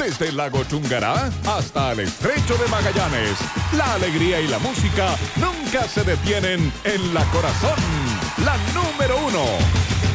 Desde el lago Chungará hasta el estrecho de Magallanes, la alegría y la música nunca se detienen en La Corazón, la número 1.